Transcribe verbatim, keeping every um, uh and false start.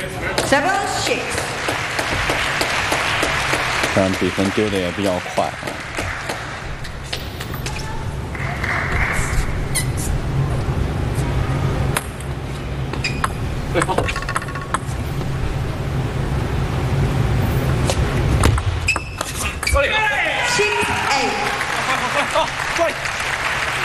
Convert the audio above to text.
seven six。 当然比分丢的也比较快啊。 Six eight。